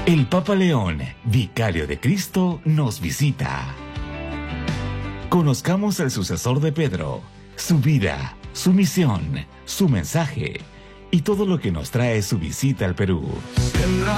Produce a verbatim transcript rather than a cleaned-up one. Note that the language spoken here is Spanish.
El Papa León, vicario de Cristo, nos visita. Conozcamos al sucesor de Pedro, su vida, su misión, su mensaje y todo lo que nos trae su visita al Perú.